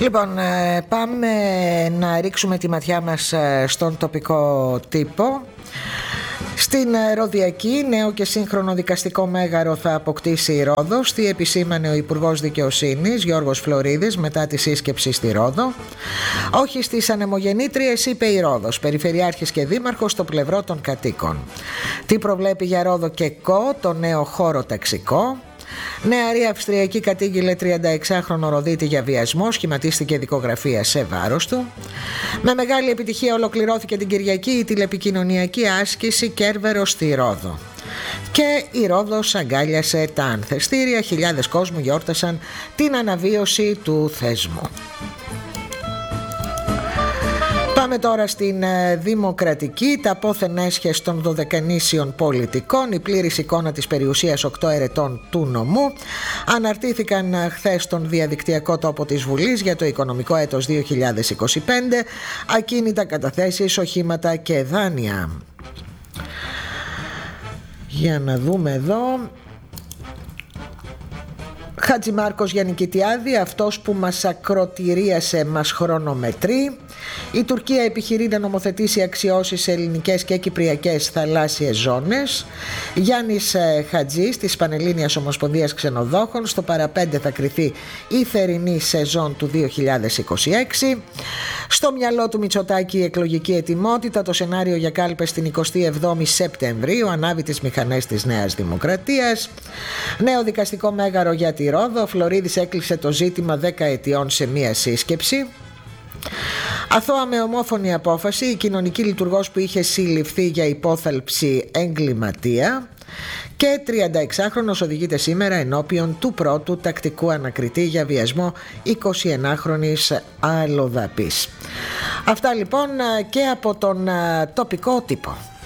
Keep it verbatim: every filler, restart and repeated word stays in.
Λοιπόν, πάμε να ρίξουμε τη ματιά μας στον τοπικό τύπο. Στην Ροδιακή, νέο και σύγχρονο δικαστικό μέγαρο θα αποκτήσει η Ρόδος. Τι επισήμανε ο Υπουργός Δικαιοσύνης Γιώργος Φλωρίδης μετά τη σύσκεψη στη Ρόδο. Όχι στις ανεμογεννήτριες, είπε η Ρόδος, περιφερειάρχης και δήμαρχος στο πλευρό των κατοίκων. Τι προβλέπει για Ρόδο και ΚΟ, το νέο χώρο ταξικό. Νεαρή Αυστριακή κατήγγειλε τριανταεξάχρονο Ροδίτη για βιασμό, σχηματίστηκε δικογραφία σε βάρος του. Με μεγάλη επιτυχία ολοκληρώθηκε την Κυριακή η τηλεπικοινωνιακή άσκηση Κέρβερο στη Ρόδο. Και η Ρόδος αγκάλιασε τα ανθεστήρια, χιλιάδες κόσμου γιόρτασαν την αναβίωση του θεσμού. Πάμε τώρα στην Δημοκρατική, τα πόθεν έσχες των δωδεκανήσιων πολιτικών, η πλήρης εικόνα της περιουσίας οκτώ ερετών του νομού. Αναρτήθηκαν χθες στον διαδικτυακό τόπο της Βουλής για το οικονομικό έτος δύο χιλιάδες είκοσι πέντε, ακίνητα, καταθέσεις, οχήματα και δάνεια. Για να δούμε εδώ. Χατζημάρκος για Νικητιάδη, αυτός που μας ακροτηρίασε μας χρονομετρεί. Η Τουρκία επιχειρεί να νομοθετήσει αξιώσεις σε ελληνικές και κυπριακές θαλάσσιες ζώνες. Γιάννης Χατζής της Πανελλήνιας Ομοσπονδίας Ξενοδόχων, στο παραπέντε θα κριθεί η θερινή σεζόν του δύο χιλιάδες είκοσι έξι. Στο μυαλό του Μητσοτάκη η εκλογική ετοιμότητα, το σενάριο για κάλπες στην εικοστή εβδόμη Σεπτεμβρίου, ανάβει τις μηχανές της Νέας Δημοκρατίας. Νέο δικαστικό μέγαρο για τη Ρόδο, ο Φλωρίδης έκλεισε το ζήτημα δέκα ετιών σε μία σύσκεψη. Αθώα με ομόφωνη απόφαση η κοινωνική λειτουργός που είχε συλληφθεί για υπόθαλψη εγκληματία. Και τριανταεξάχρονος οδηγείται σήμερα ενώπιον του πρώτου τακτικού ανακριτή για βιασμό εικοσιενάχρονης αλλοδαπής. Αυτά λοιπόν και από τον τοπικό τύπο.